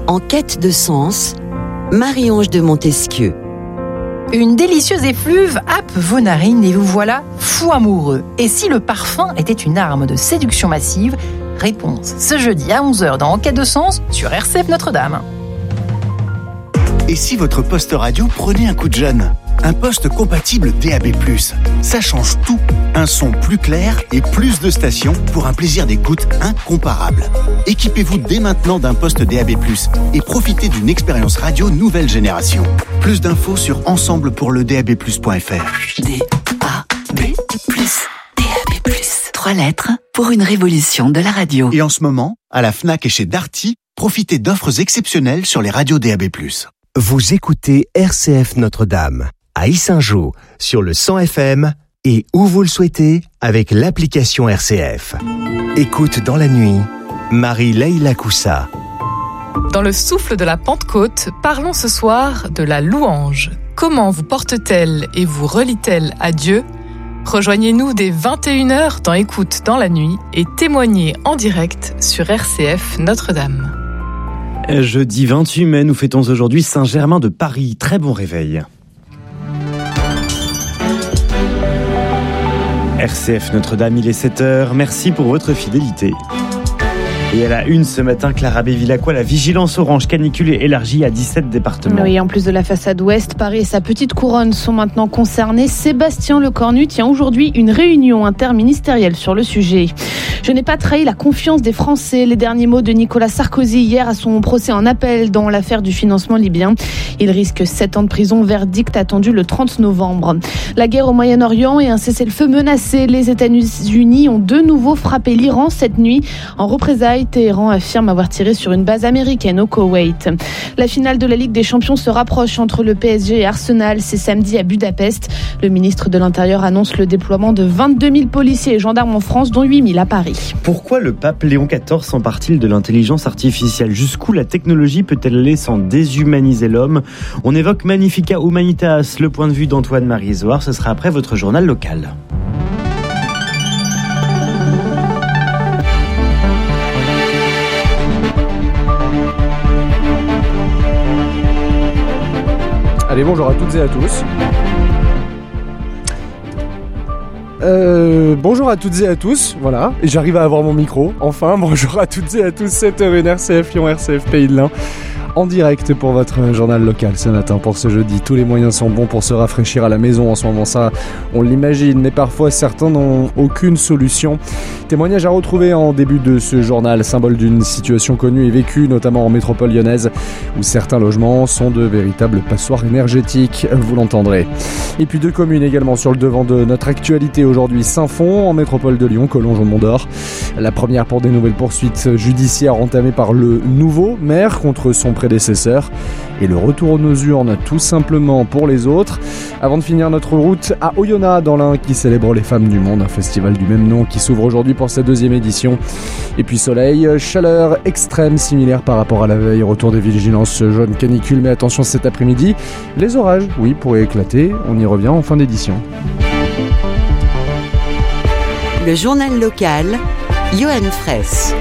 En quête de sens, Marie-Ange de Montesquieu. Une délicieuse effluve happe vos narines et vous voilà fou amoureux. Et si le parfum était une arme de séduction massive? Réponse ce jeudi à 11h dans En quête de sens sur RCF Notre-Dame. Et si votre poste radio prenait un coup de jeune? Un poste compatible DAB+. Ça change tout. Un son plus clair et plus de stations pour un plaisir d'écoute incomparable. Équipez-vous dès maintenant d'un poste DAB+, et profitez d'une expérience radio nouvelle génération. Plus d'infos sur ensemblepourledab+.fr. DAB+. DAB+. 3 lettres pour une révolution de la radio. Et en ce moment, à la Fnac et chez Darty, profitez d'offres exceptionnelles sur les radios DAB+. Vous écoutez RCF Notre-Dame à Yssingeaux sur le 100 FM et où vous le souhaitez avec l'application RCF. Écoute dans la nuit, Marie-Leila Coussa. Dans le souffle de la Pentecôte, parlons ce soir de la louange. Comment vous porte-t-elle et vous relie-t-elle à Dieu? Rejoignez-nous dès 21h dans Écoute dans la nuit et témoignez en direct sur RCF Notre-Dame. Jeudi 28 mai, nous fêtons aujourd'hui Saint-Germain de Paris. Très bon réveil. RCF Notre-Dame, il est 7h. Merci pour votre fidélité. Et à la une ce matin, Clara Bévilacqua, la vigilance orange canicule est élargie à 17 départements. Oui, en plus de la façade ouest, Paris et sa petite couronne sont maintenant concernés. Sébastien Lecornu tient aujourd'hui une réunion interministérielle sur le sujet. Je n'ai pas trahi la confiance des Français. Les derniers mots de Nicolas Sarkozy hier à son procès en appel dans l'affaire du financement libyen. Il risque 7 ans de prison, verdict attendu le 30 novembre. La guerre au Moyen-Orient et un cessez-le-feu menacé. Les États-Unis ont de nouveau frappé l'Iran cette nuit. En représailles, Téhéran affirme avoir tiré sur une base américaine au Koweït. La finale de la Ligue des Champions se rapproche entre le PSG et Arsenal. C'est samedi à Budapest. Le ministre de l'Intérieur annonce le déploiement de 22 000 policiers et gendarmes en France, dont 8 000 à Paris. Pourquoi le pape Léon XIV s'empare-t-il de l'intelligence artificielle? Jusqu'où la technologie peut-elle aller sans déshumaniser l'homme? On évoque Magnificat Humanitas, le point de vue d'Antoine-Marie Zohar. Ce sera après votre journal local. Allez, bonjour à toutes et à tous. Bonjour à toutes et à tous, voilà, et j'arrive à avoir mon micro, enfin, bonjour à toutes et à tous, 7h01 RCF Lyon, RCF Pays de l'Ain, en direct pour votre journal local ce matin, pour ce jeudi. Tous les moyens sont bons pour se rafraîchir à la maison en ce moment, ça on l'imagine, mais parfois certains n'ont aucune solution. Témoignage à retrouver en début de ce journal, symbole d'une situation connue et vécue, notamment en métropole lyonnaise, où certains logements sont de véritables passoires énergétiques, vous l'entendrez. Et puis 2 communes également sur le devant de notre actualité aujourd'hui, Saint-Fond, en métropole de Lyon, Collonges au Mont-d'Or. La première pour des nouvelles poursuites judiciaires entamées par le nouveau maire contre son prédécesseur. Et le retour aux urnes tout simplement pour les autres. Avant de finir notre route à Oyonnax dans l'Ain qui célèbre les femmes du monde, un festival du même nom qui s'ouvre aujourd'hui pour sa 2e édition. Et puis soleil, chaleur extrême similaire par rapport à la veille, retour des vigilances jaune canicule, mais attention cet après-midi, les orages, oui, pourraient éclater, on y revient en fin d'édition. Le journal local, Johan Fraisse.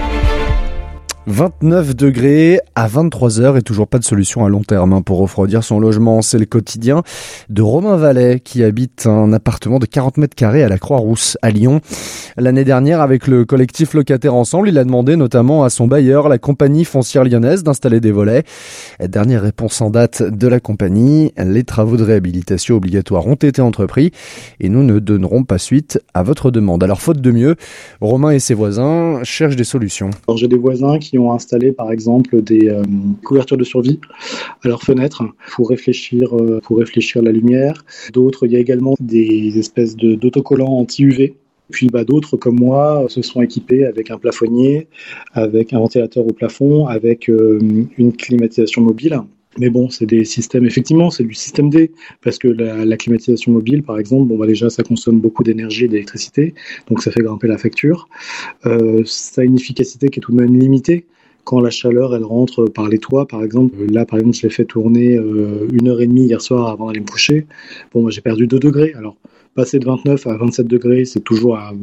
29 degrés à 23h et toujours pas de solution à long terme pour refroidir son logement. C'est le quotidien de Romain Vallet qui habite un appartement de 40 mètres carrés à la Croix-Rousse à Lyon. L'année dernière, avec le collectif Locataires Ensemble, il a demandé notamment à son bailleur, la compagnie foncière lyonnaise, d'installer des volets. Dernière réponse en date de la compagnie, les travaux de réhabilitation obligatoires ont été entrepris et nous ne donnerons pas suite à votre demande. Alors faute de mieux, Romain et ses voisins cherchent des solutions. Alors, j'ai des voisins qui ont installé par exemple des couvertures de survie à leurs fenêtres pour réfléchir la lumière. D'autres, il y a également des espèces d'autocollants anti-UV. Puis d'autres comme moi se sont équipés avec un plafonnier, avec un ventilateur au plafond, avec une climatisation mobile. Mais bon, c'est des systèmes, effectivement, c'est du système D, parce que la climatisation mobile, par exemple, déjà, ça consomme beaucoup d'énergie et d'électricité, donc ça fait grimper la facture. Ça a une efficacité qui est tout de même limitée. Quand la chaleur, elle rentre par les toits, par exemple. Là, par exemple, je l'ai fait tourner 1h30 hier soir avant d'aller me coucher. J'ai perdu 2 degrés. Alors, passer de 29 à 27 degrés, c'est toujours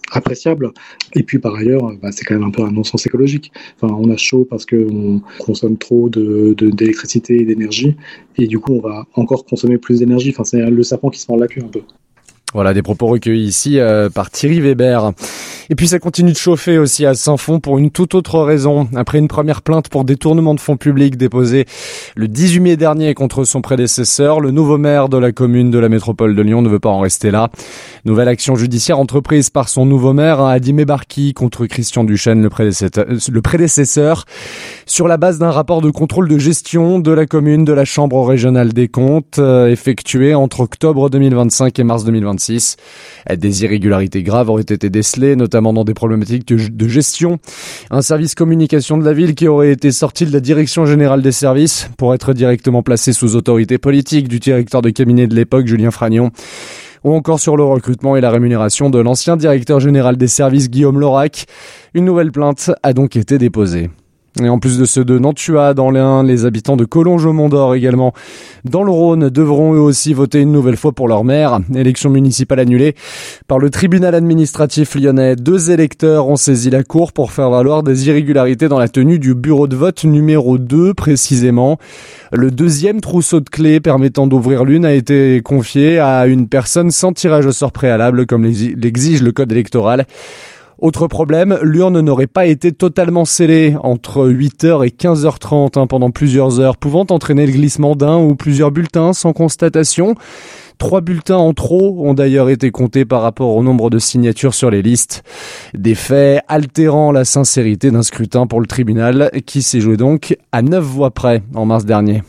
appréciable. Et puis par ailleurs, c'est quand même un peu un non-sens écologique. Enfin, on a chaud parce qu'on consomme trop d'électricité et d'énergie, et du coup on va encore consommer plus d'énergie. Enfin, c'est le serpent qui se mord la queue un peu. Voilà, des propos recueillis ici par Thierry Weber. Et puis ça continue de chauffer aussi à Saint-Fond pour une toute autre raison. Après une première plainte pour détournement de fonds publics déposée le 18 mai dernier contre son prédécesseur, le nouveau maire de la commune de la métropole de Lyon ne veut pas en rester là. Nouvelle action judiciaire entreprise par son nouveau maire, Hadi Mebarki, contre Christian Duchesne, le prédécesseur, sur la base d'un rapport de contrôle de gestion de la commune de la Chambre régionale des comptes, effectué entre octobre 2025 et mars 2026. Des irrégularités graves auraient été décelées, notamment dans des problématiques de gestion. Un service communication de la ville qui aurait été sorti de la direction générale des services pour être directement placé sous autorité politique du directeur de cabinet de l'époque, Julien Fragnon. Ou encore sur le recrutement et la rémunération de l'ancien directeur général des services, Guillaume Lorac. Une nouvelle plainte a donc été déposée. Et en plus de ceux de Nantua dans l'Ain, les habitants de Collonges au Mont-d'Or également dans le Rhône devront eux aussi voter une nouvelle fois pour leur maire. Élection municipale annulée par le tribunal administratif lyonnais. 2 électeurs ont saisi la cour pour faire valoir des irrégularités dans la tenue du bureau de vote numéro 2 précisément. Le deuxième trousseau de clés permettant d'ouvrir l'une a été confié à une personne sans tirage au sort préalable comme l'exige le code électoral. Autre problème, l'urne n'aurait pas été totalement scellée entre 8h et 15h30 pendant plusieurs heures, pouvant entraîner le glissement d'un ou plusieurs bulletins sans constatation. 3 bulletins en trop ont d'ailleurs été comptés par rapport au nombre de signatures sur les listes. Des faits altérant la sincérité d'un scrutin pour le tribunal qui s'est joué donc à 9 voix près en mars dernier.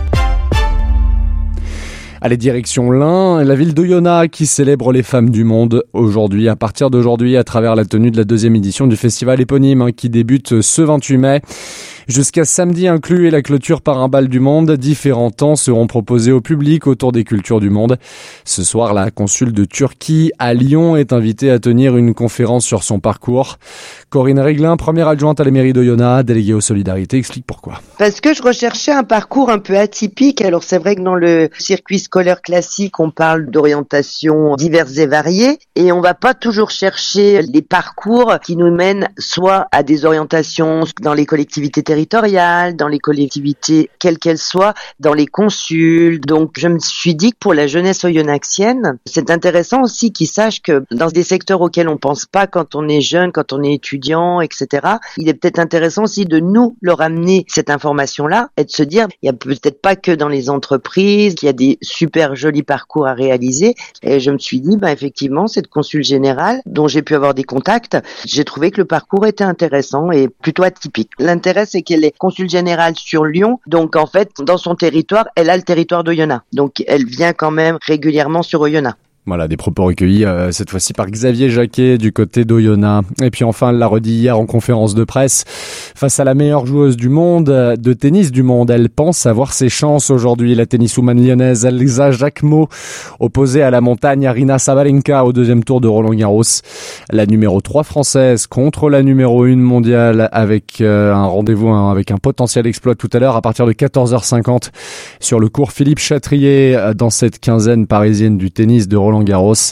Allez, direction l'Ain, la ville d'Oyonnax qui célèbre les femmes du monde aujourd'hui, à partir d'aujourd'hui, à travers la tenue de la 2e édition du festival éponyme qui débute ce 28 mai. Jusqu'à samedi inclus et la clôture par un bal du monde, différents temps seront proposés au public autour des cultures du monde. Ce soir, la consul de Turquie à Lyon est invitée à tenir une conférence sur son parcours. Corinne Réglin, première adjointe à la mairie d'Oyonnax, déléguée aux solidarités, explique pourquoi. Parce que je recherchais un parcours un peu atypique. Alors c'est vrai que dans le circuit scolaire classique, on parle d'orientations diverses et variées et on va pas toujours chercher les parcours qui nous mènent soit à des orientations dans les collectivités territoriales, dans les collectivités quelles qu'elles soient, dans les consuls. Donc je me suis dit que pour la jeunesse oyonnaxienne, c'est intéressant aussi qu'ils sachent que dans des secteurs auxquels on pense pas quand on est jeune, quand on est étudiant, etc., il est peut-être intéressant aussi de nous leur amener cette information-là et de se dire, il y a peut-être pas que dans les entreprises qu'il y a des super jolis parcours à réaliser. Et je me suis dit, effectivement, cette consul générale dont j'ai pu avoir des contacts, j'ai trouvé que le parcours était intéressant et plutôt atypique. L'intérêt, c'est qu'elle est consul générale sur Lyon, donc en fait, dans son territoire, elle a le territoire d'Oyonnax. Donc elle vient quand même régulièrement sur Oyonnax. Voilà, des propos recueillis cette fois-ci par Xavier Jacquet du côté d'Oyonnax. Et puis enfin, elle l'a redit hier en conférence de presse. Face à la meilleure joueuse du monde, de tennis du monde, elle pense avoir ses chances aujourd'hui. La tenniswoman lyonnaise Elsa Jacquemot, opposée à la montagne Aryna Sabalenka au 2e tour de Roland-Garros. La numéro 3 française contre la numéro 1 mondiale avec un rendez-vous avec un potentiel exploit tout à l'heure à partir de 14h50 sur le cours Philippe Chatrier dans cette quinzaine parisienne du tennis de Roland-Garros.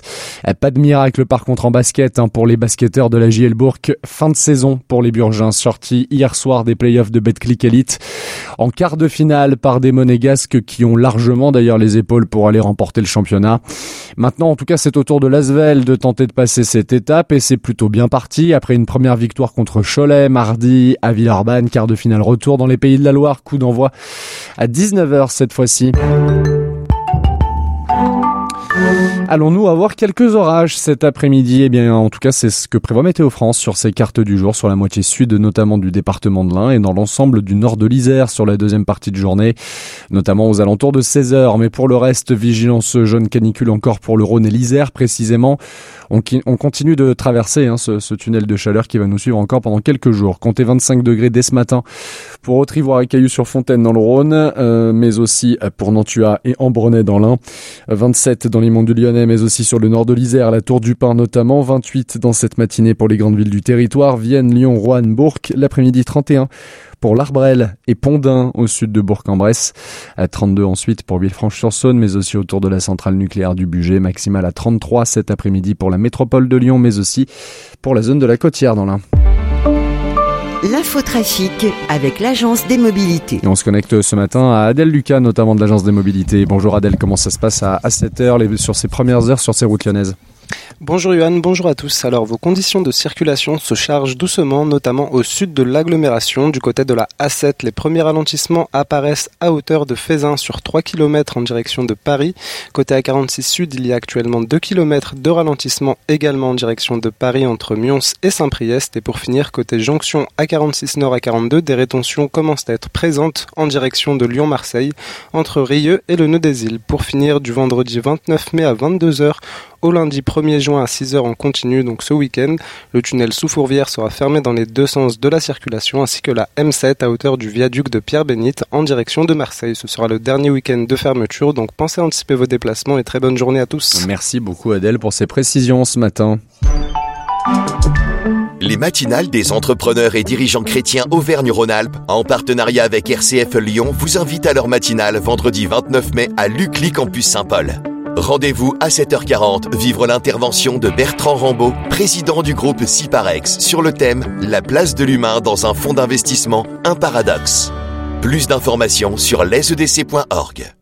Pas de miracle par contre en basket pour les basketteurs de la JL Bourg. Fin de saison pour les Burgins, sortis hier soir des playoffs de Betclic Elite en quart de finale par des Monégasques qui ont largement d'ailleurs les épaules pour aller remporter le championnat. Maintenant, en tout cas, c'est au tour de l'Asvel de tenter de passer cette étape et c'est plutôt bien parti. Après une première victoire contre Cholet mardi à Villeurbanne, quart de finale retour dans les Pays de la Loire, coup d'envoi à 19h cette fois-ci. Allons-nous avoir quelques orages cet après-midi? Eh bien, en tout cas, c'est ce que prévoit Météo France sur ses cartes du jour, sur la moitié sud, notamment du département de l'Ain et dans l'ensemble du nord de l'Isère sur la deuxième partie de journée, notamment aux alentours de 16h. Mais pour le reste, vigilance jaune canicule encore pour le Rhône et l'Isère précisément. On continue de traverser ce tunnel de chaleur qui va nous suivre encore pendant quelques jours. Comptez 25 degrés dès ce matin pour Autrivoire et Cailloux-sur-Fontaine dans le Rhône, mais aussi pour Nantua et Ambronay dans l'Ain. 27 dans les monts du Lyonnais, mais aussi sur le nord de l'Isère, la Tour du Pin notamment. 28 dans cette matinée pour les grandes villes du territoire, Vienne, Lyon, Roanne, Bourg. L'après-midi 31 pour l'Arbrel et Pont-d'Ain au sud de Bourg-en-Bresse. À 32 ensuite pour Villefranche-sur-Saône, mais aussi autour de la centrale nucléaire du Bugey. Maximale à 33 cet après-midi pour la métropole de Lyon, mais aussi pour la zone de la Côtière dans l'Ain. L'infotrafic avec l'Agence des Mobilités. Et on se connecte ce matin à Adèle Lucas, notamment de l'Agence des Mobilités. Bonjour Adèle, comment ça se passe à 7h, sur ces premières heures sur ces routes lyonnaises ? Bonjour Yohan, bonjour à tous. Alors vos conditions de circulation se chargent doucement, notamment au sud de l'agglomération. Du côté de la A7, les premiers ralentissements apparaissent à hauteur de Fézin sur 3 km en direction de Paris. Côté A46 Sud, il y a actuellement 2 km de ralentissement également en direction de Paris entre Mions et Saint-Priest. Et pour finir, côté jonction A46 Nord A42, des rétentions commencent à être présentes en direction de Lyon-Marseille entre Rieux et le Nœud des Îles. Pour finir, du vendredi 29 mai à 22h, au lundi 1er juin à 6h en continu, donc ce week-end, le tunnel sous Fourvière sera fermé dans les deux sens de la circulation, ainsi que la M7 à hauteur du viaduc de Pierre-Bénite en direction de Marseille. Ce sera le dernier week-end de fermeture, donc pensez à anticiper vos déplacements et très bonne journée à tous. Merci beaucoup Adèle pour ces précisions ce matin. Les matinales des entrepreneurs et dirigeants chrétiens Auvergne-Rhône-Alpes, en partenariat avec RCF Lyon, vous invitent à leur matinale vendredi 29 mai à Lucly Campus Saint-Paul. Rendez-vous à 7h40, vivre l'intervention de Bertrand Rambaud, président du groupe Ciparex, sur le thème « La place de l'humain dans un fonds d'investissement, un paradoxe ». Plus d'informations sur lesedc.org.